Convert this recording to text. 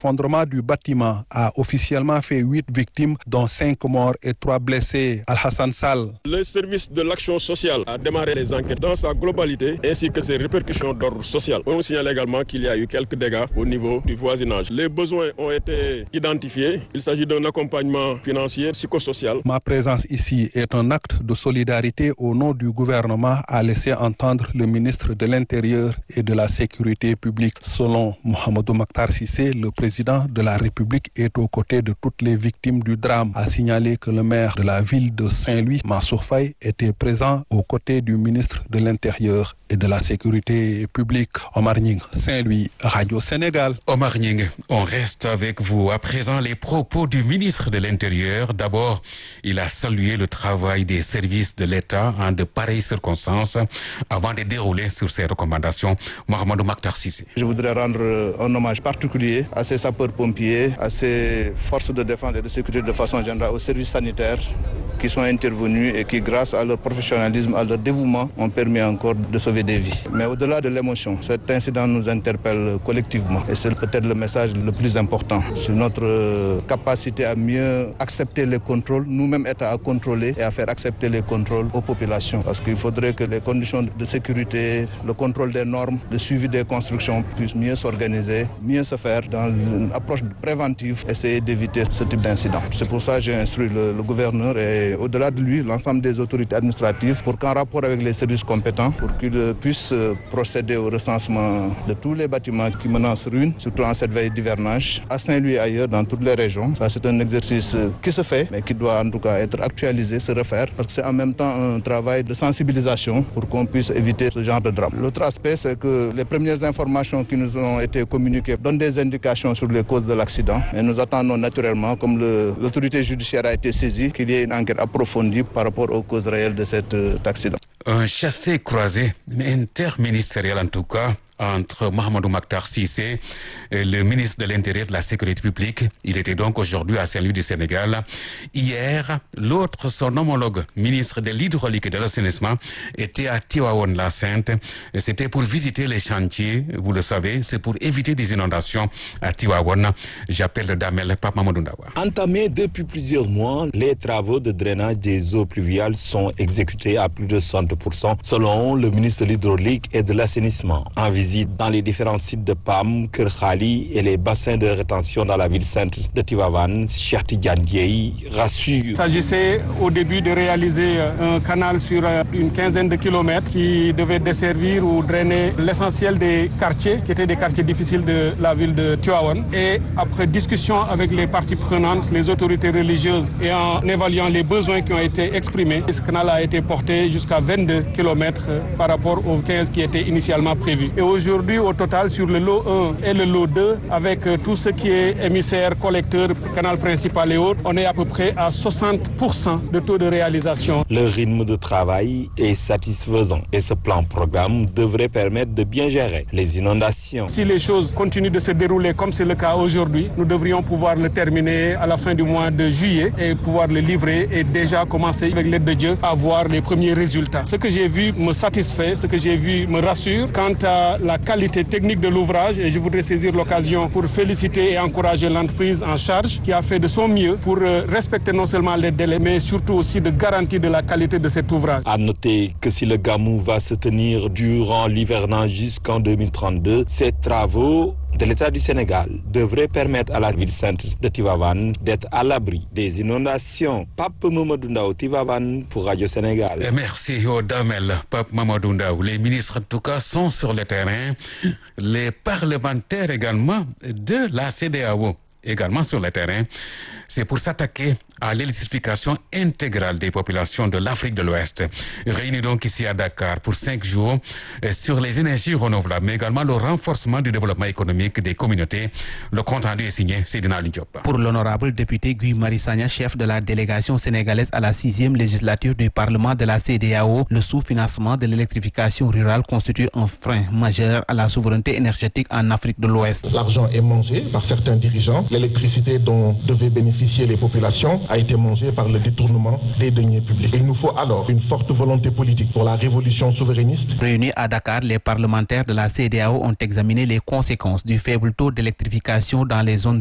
L'effondrement du bâtiment a officiellement fait 8 victimes, dont 5 morts et 3 blessés. Al-Hassan Sall. Le service de l'action sociale a démarré les enquêtes dans sa globalité ainsi que ses répercussions d'ordre social. On signale également qu'il y a eu quelques dégâts au niveau du voisinage. Les besoins ont été identifiés. Il s'agit d'un accompagnement financier, psychosocial. Ma présence ici est un acte de solidarité au nom du gouvernement, a laissé entendre le ministre de l'Intérieur et de la Sécurité publique. Selon Mohamedou Makhtar Cissé, le président de la République est aux côtés de toutes les victimes du drame. A signalé que le maire de la ville de Saint-Louis, Mansour Faye, était présent aux côtés du ministre de l'Intérieur et de la Sécurité publique. Omar Nying, Saint-Louis, Radio Sénégal. Omar Nying, on reste avec vous. À présent, les propos du ministre de l'Intérieur. D'abord, il a salué le travail des services de l'État en de pareilles circonstances avant de dérouler sur ses recommandations. Mohamedou Makhtar Cissé. Je voudrais rendre un hommage particulier à ces sapeurs-pompiers, à ces forces de défense et de sécurité de façon générale, aux services sanitaires qui sont intervenus et qui, grâce à leur professionnalisme, à leur dévouement, ont permis encore de sauver des vies. Mais au-delà de l'émotion, cet incident nous interpelle collectivement et c'est peut-être le message le plus important sur notre capacité à mieux accepter les contrôles, nous-mêmes État à contrôler et à faire accepter les contrôles aux populations. Parce qu'il faudrait que les conditions de sécurité, le contrôle des normes, le suivi des constructions puissent mieux s'organiser, mieux se faire dans une approche préventive, essayer d'éviter ce type d'incident. C'est pour ça que j'ai instruit le gouverneur et au-delà de lui, l'ensemble des autorités administratives pour qu'en rapport avec les services compétents, pour qu'ils puissent procéder au recensement de tous les bâtiments qui menacent ruine, surtout en cette veille d'hivernage, à Saint-Louis et ailleurs, dans toutes les régions. Ça, c'est un exercice qui se fait, mais qui doit en tout cas être actualisé, se refaire, parce que c'est en même temps un travail de sensibilisation pour qu'on puisse éviter ce genre de drame. L'autre aspect, c'est que les premières informations qui nous ont été communiquées donnent des indications sur les causes de l'accident. Et nous attendons naturellement, comme l'autorité judiciaire a été saisie, qu'il y ait une enquête approfondie par rapport aux causes réelles de cet accident. Un chassé-croisé interministériel en tout cas, entre Mohamedou Makhtar Cissé et le ministre de l'Intérieur et de la Sécurité publique. Il était donc aujourd'hui à Saint-Louis du Sénégal. Hier, l'autre, son homologue, ministre de l'Hydraulique et de l'Assainissement, était à Tivaouane-la-Sainte. C'était pour visiter les chantiers, vous le savez, c'est pour éviter des inondations à Tivaouane. J'appelle le Damel Pape Mamadou Ndawa. Entamés depuis plusieurs mois, les travaux de drainage des eaux pluviales sont exécutés à plus de 60%, selon le ministre de l'Hydraulique et de l'Assainissement. En visite dans les différents sites de PAM, Kerkhali et les bassins de rétention dans la ville sainte de Tivaouane, Cheikh Tidiane Dièye rassure. Il s'agissait au début de réaliser un canal sur une quinzaine de kilomètres qui devait desservir ou drainer l'essentiel des quartiers, qui étaient des quartiers difficiles de la ville de Tivaouane. Et après discussion avec les parties prenantes, les autorités religieuses et en évaluant les besoins qui ont été exprimés, ce canal a été porté jusqu'à 22 kilomètres par rapport aux 15 qui étaient initialement prévus. Et aujourd'hui, au total, sur le lot 1 et le lot 2, avec tout ce qui est émissaire, collecteur, canal principal et autres, on est à peu près à 60% de taux de réalisation. Le rythme de travail est satisfaisant et ce plan-programme devrait permettre de bien gérer les inondations. Si les choses continuent de se dérouler comme c'est le cas aujourd'hui, nous devrions pouvoir le terminer à la fin du mois de juillet et pouvoir le livrer et déjà commencer, avec l'aide de Dieu, à voir les premiers résultats. Ce que j'ai vu me satisfait, ce que j'ai vu me rassure quant à la qualité technique de l'ouvrage et je voudrais saisir l'occasion pour féliciter et encourager l'entreprise en charge qui a fait de son mieux pour respecter non seulement les délais mais surtout aussi de garantir de la qualité de cet ouvrage. À noter que si le Gamou va se tenir durant l'hivernage jusqu'en 2032, ces travaux de l'État du Sénégal devrait permettre à la ville sainte de Tivaouane d'être à l'abri des inondations. Pape Mamadou Ndaw, Tivaouane pour Radio Sénégal. Merci au Damel, Pape Mamadou Ndaw. Les ministres en tout cas sont sur le terrain. Les parlementaires également de la CEDEAO également sur le terrain. C'est pour s'attaquer à l'électrification intégrale des populations de l'Afrique de l'Ouest. Réunis donc ici à Dakar pour 5 jours sur les énergies renouvelables, mais également le renforcement du développement économique des communautés. Le compte rendu est signé Seydina Ali Diop. Pour l'honorable député Guy Marius Sagna, chef de la délégation sénégalaise à la 6e législature du Parlement de la CEDEAO, le sous-financement de l'électrification rurale constitue un frein majeur à la souveraineté énergétique en Afrique de l'Ouest. L'argent est mangé par certains dirigeants l'électricité dont devaient bénéficier les populations a été mangée par le détournement des deniers publics. Il nous faut alors une forte volonté politique pour la révolution souverainiste. Réunis à Dakar, les parlementaires de la CEDEAO ont examiné les conséquences du faible taux d'électrification dans les zones